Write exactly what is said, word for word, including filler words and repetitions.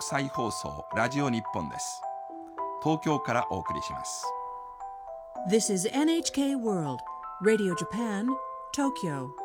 際放送ラジオ日本です。東京からお送りします。 This is エヌエイチケー World Radio Japan, Tokyo